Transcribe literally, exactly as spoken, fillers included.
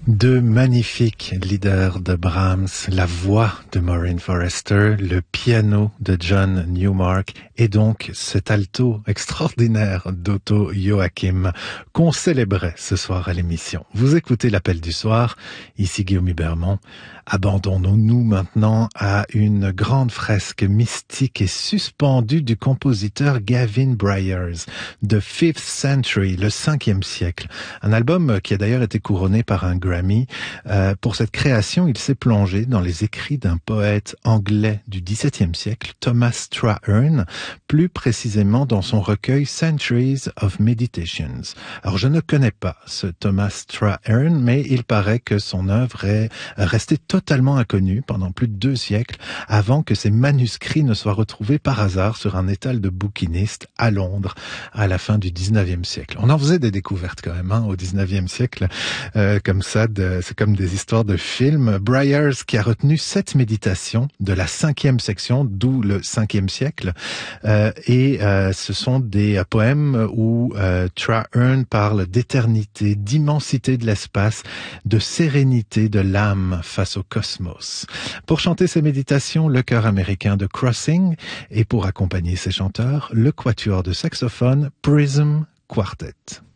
Deux magnifiques leaders de Brahms, la voix de Maureen Forrester, le piano de John Newmark et donc cet alto extraordinaire d'Otto Joachim qu'on célébrait ce soir à l'émission. Vous écoutez l'Appel du soir, ici Guillaume Hubermont. Abandonnons-nous maintenant à une grande fresque mystique et suspendue du compositeur Gavin Bryars, The Fifth Century, le cinquième siècle. Un album qui a d'ailleurs été couronné par un Grammy. Euh, pour cette création, il s'est plongé dans les écrits d'un poète anglais du dix-septième siècle, Thomas Traherne, plus précisément dans son recueil Centuries of Meditations. Alors je ne connais pas ce Thomas Traherne, mais il paraît que son œuvre est restée totalement inconnue pendant plus de deux siècles avant que ses manuscrits ne soient retrouvés par hasard sur un étal de bouquinistes à Londres à la fin du dix-neuvième siècle. On en faisait des découvertes quand même hein, au dix-neuvième siècle, euh, comme ça, de, c'est comme des histoires de films. Bryars qui a retenu sept méditations de la cinquième section, d'où le cinquième siècle, euh, et euh, ce sont des poèmes où euh, Traherne parle d'éternité, d'immensité de l'espace, de sérénité de l'âme face au cosmos. Pour chanter ces méditations, le chœur américain de Crossing et pour accompagner ces chanteurs, le quatuor de saxophone Prism Quartet.